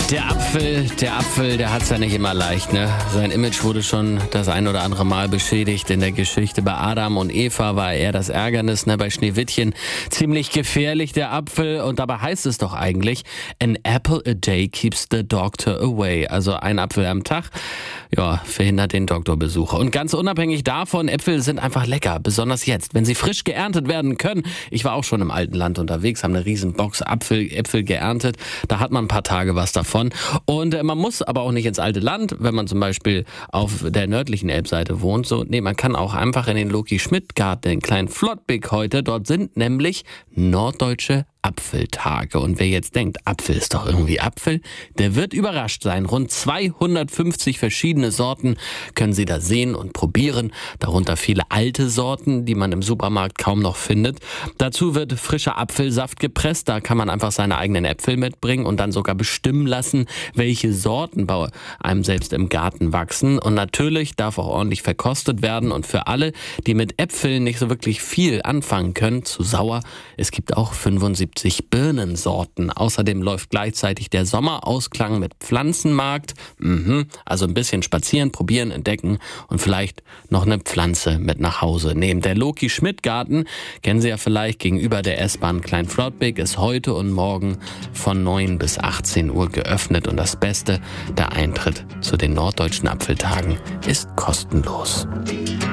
Der Apfel, der hat's ja nicht immer leicht, ne? Sein Image wurde schon das ein oder andere Mal beschädigt. In der Geschichte bei Adam und Eva war er das Ärgernis, ne? Bei Schneewittchen ziemlich gefährlich, der Apfel. Und dabei heißt es doch eigentlich, an apple a day keeps the doctor away. Also ein Apfel am Tag, ja, verhindert den Doktorbesuch. Und ganz unabhängig davon, Äpfel sind einfach lecker. Besonders jetzt, wenn sie frisch geerntet werden können. Ich war auch schon im alten Land unterwegs, haben eine riesen Box Äpfel geerntet. Da hat man ein paar Tage was davon. Und man muss aber auch nicht ins alte Land, wenn man zum Beispiel auf der nördlichen Elbseite wohnt. Man kann auch einfach in den Loki-Schmidt-Garten, den kleinen Flottbek heute. Dort sind nämlich norddeutsche Apfeltage. Und wer jetzt denkt, Apfel ist doch irgendwie Apfel, der wird überrascht sein. Rund 250 verschiedene Sorten können Sie da sehen und probieren. Darunter viele alte Sorten, die man im Supermarkt kaum noch findet. Dazu wird frischer Apfelsaft gepresst. Da kann man einfach seine eigenen Äpfel mitbringen und dann sogar bestimmen lassen, welche Sorten bei einem selbst im Garten wachsen. Und natürlich darf auch ordentlich verkostet werden. Und für alle, die mit Äpfeln nicht so wirklich viel anfangen können, zu sauer, es gibt auch 75 Birnensorten. Außerdem läuft gleichzeitig der Sommerausklang mit Pflanzenmarkt. Also ein bisschen spazieren, probieren, entdecken und vielleicht noch eine Pflanze mit nach Hause nehmen. Der Loki-Schmidt-Garten, kennen Sie ja vielleicht, gegenüber der S-Bahn Klein-Flottbek, ist heute und morgen von 9 bis 18 Uhr geöffnet. Und das Beste, der Eintritt zu den norddeutschen Apfeltagen ist kostenlos.